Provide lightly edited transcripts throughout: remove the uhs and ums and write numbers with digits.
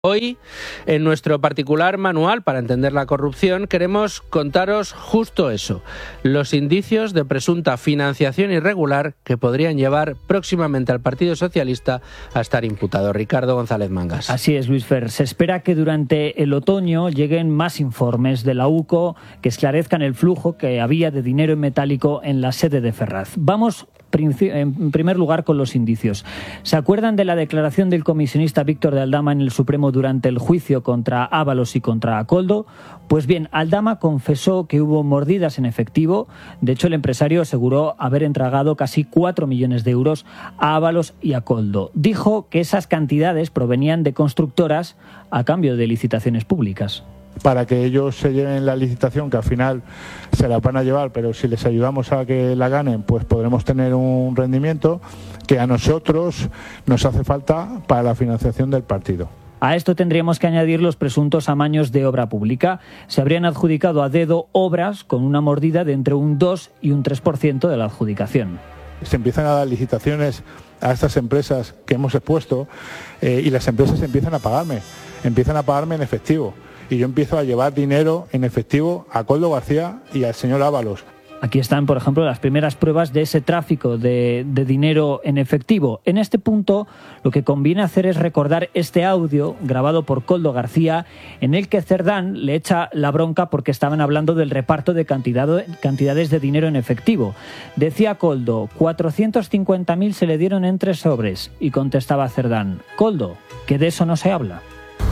Hoy, en nuestro particular manual para entender la corrupción, queremos contaros justo eso, los indicios de presunta financiación irregular que podrían llevar próximamente al Partido Socialista a estar imputado. Ricardo González Mangas. Así es, Luis Fer. Se espera que durante el otoño lleguen más informes de la UCO que esclarezcan el flujo que había de dinero en metálico en la sede de Ferraz. Vamos en primer lugar con los indicios. ¿Se acuerdan de la declaración del comisionista Víctor de Aldama en el Supremo durante el juicio contra Ábalos y contra Koldo? Pues bien, Aldama confesó que hubo mordidas en efectivo. De hecho, el empresario aseguró haber entregado casi 4 millones de euros a Ábalos y a Koldo. Dijo que esas cantidades provenían de constructoras a cambio de licitaciones públicas. Para que ellos se lleven la licitación, que al final se la van a llevar, pero si les ayudamos a que la ganen, pues podremos tener un rendimiento que a nosotros nos hace falta para la financiación del partido. A esto tendríamos que añadir los presuntos amaños de obra pública. Se habrían adjudicado a dedo obras con una mordida de entre un 2 y un 3% de la adjudicación. Se empiezan a dar licitaciones a estas empresas que hemos expuesto y las empresas empiezan a pagarme en efectivo. Y yo empiezo a llevar dinero en efectivo a Koldo García y al señor Ábalos. Aquí están, por ejemplo, las primeras pruebas de ese tráfico de dinero en efectivo. En este punto, lo que conviene hacer es recordar este audio grabado por Koldo García, en el que Cerdán le echa la bronca porque estaban hablando del reparto de cantidades de dinero en efectivo. Decía Koldo, 450.000 se le dieron en 3 sobres. Y contestaba Cerdán, Koldo, que de eso no se habla.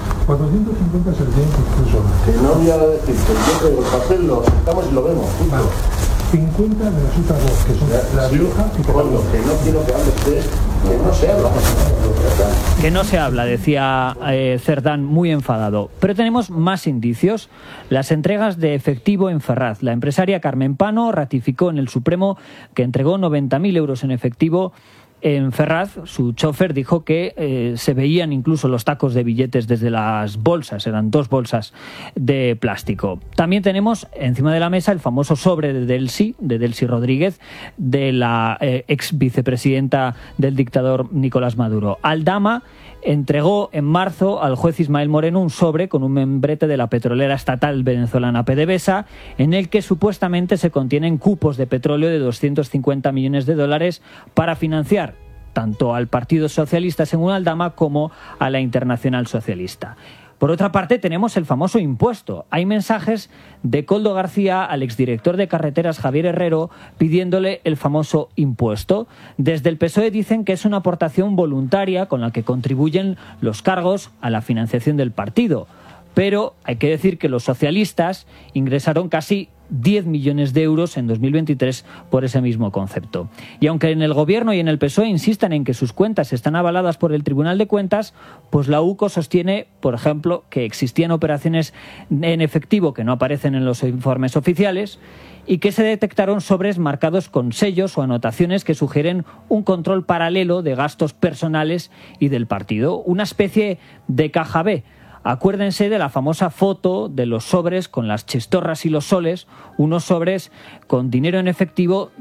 450 se le tienen incluso. Que no voy a decir, que yo traigo el papel, lo sacamos y lo vemos. Vale. 50 de las otras dos, que son La Rioja y Cuando que no quiero que hable usted, que no se habla. Que no se habla, decía Cerdán muy enfadado. Pero tenemos más indicios. Las entregas de efectivo en Ferraz. La empresaria Carmen Pano ratificó en el Supremo que entregó 90.000 euros en efectivo en Ferraz. Su chofer dijo que se veían incluso los tacos de billetes desde las bolsas, eran 2 bolsas de plástico. También tenemos encima de la mesa el famoso sobre de Delcy Rodríguez, de la ex vicepresidenta del dictador Nicolás Maduro. Aldama entregó en marzo al juez Ismael Moreno un sobre con un membrete de la petrolera estatal venezolana PDVSA, en el que supuestamente se contienen cupos de petróleo de 250 millones de dólares para financiar tanto al Partido Socialista, según Aldama, como a la Internacional Socialista. Por otra parte, tenemos el famoso impuesto. Hay mensajes de Koldo García al exdirector de Carreteras, Javier Herrero, pidiéndole el famoso impuesto. Desde el PSOE dicen que es una aportación voluntaria con la que contribuyen los cargos a la financiación del partido. Pero hay que decir que los socialistas ingresaron casi 10 millones de euros en 2023 por ese mismo concepto. Y aunque en el Gobierno y en el PSOE insistan en que sus cuentas están avaladas por el Tribunal de Cuentas, pues la UCO sostiene, por ejemplo, que existían operaciones en efectivo que no aparecen en los informes oficiales y que se detectaron sobres marcados con sellos o anotaciones que sugieren un control paralelo de gastos personales y del partido, una especie de caja B. Acuérdense de la famosa foto de los sobres con las chistorras y los soles, unos sobres con dinero en efectivo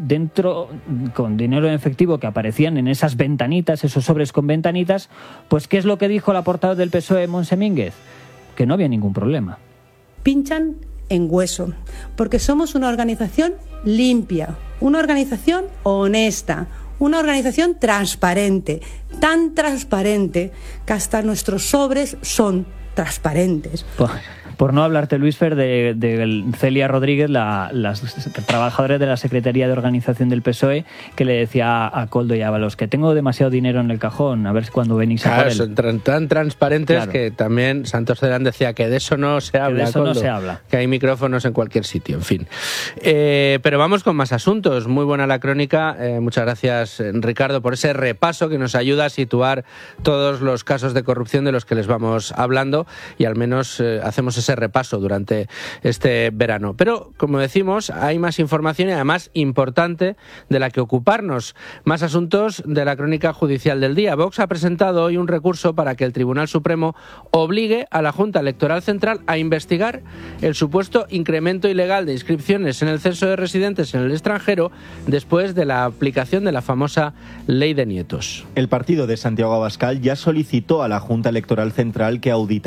que aparecían en esas ventanitas, esos sobres con ventanitas. Pues ¿qué es lo que dijo la portavoz del PSOE, Montse Mínguez? Que no había ningún problema. Pinchan en hueso, porque somos una organización limpia, una organización honesta, una organización transparente, tan transparente que hasta nuestros sobres son transparentes. Por no hablarte, Luis Fer, de Celia Rodríguez, la trabajadora de la Secretaría de Organización del PSOE, que le decía a Koldo y Ábalos que tengo demasiado dinero en el cajón, a ver si cuando venís a por él. Son tan transparentes, claro, que también Santos Cerdán decía que de eso no se habla, de eso Koldo, no se habla. Que hay micrófonos en cualquier sitio, en fin. Pero vamos con más asuntos. Muy buena la crónica. Muchas gracias, Ricardo, por ese repaso que nos ayuda a situar todos los casos de corrupción de los que les vamos hablando y al menos hacemos ese ese repaso durante este verano. Pero, como decimos, hay más información y además importante de la que ocuparnos. Más asuntos de la crónica judicial del día. Vox ha presentado hoy un recurso para que el Tribunal Supremo obligue a la Junta Electoral Central a investigar el supuesto incremento ilegal de inscripciones en el censo de residentes en el extranjero después de la aplicación de la famosa Ley de Nietos. El partido de Santiago Abascal ya solicitó a la Junta Electoral Central que auditara